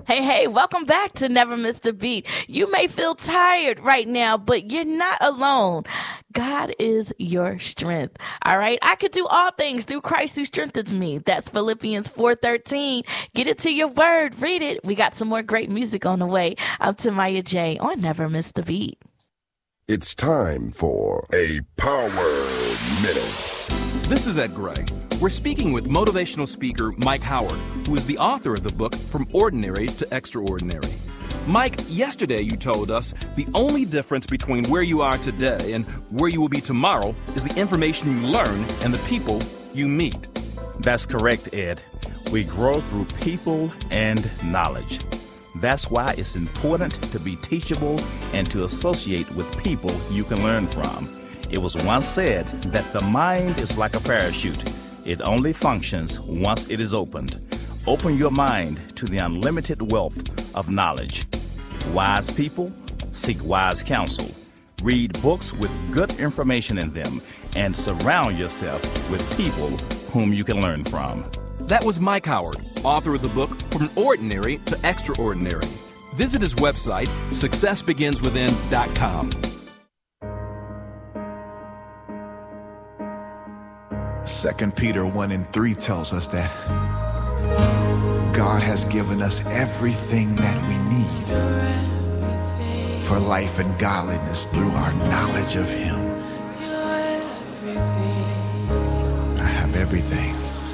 Hey, hey, welcome back to Never Missed a Beat. You may feel tired right now, but you're not alone. God is your strength. All right. I could do all things through Christ who strengthens me. That's Philippians 4:13. Get it to your word. Read it. We got some more great music on the way. I'm Tamaya J on Never Missed a Beat. It's time for a Power Minute. This is Ed Gray. We're speaking with motivational speaker Mike Howard, who is the author of the book From Ordinary to Extraordinary. Mike, yesterday you told us the only difference between where you are today and where you will be tomorrow is the information you learn and the people you meet. That's correct, Ed. We grow through people and knowledge. That's why it's important to be teachable and to associate with people you can learn from. It was once said that the mind is like a parachute. It only functions once it is opened. Open your mind to the unlimited wealth of knowledge. Wise people seek wise counsel. Read books with good information in them and surround yourself with people whom you can learn from. That was Mike Howard, author of the book From Ordinary to Extraordinary. Visit his website, successbeginswithin.com. 2 Peter 1:3 tells us that God has given us everything that we need for life and godliness through our knowledge of Him. I have everything.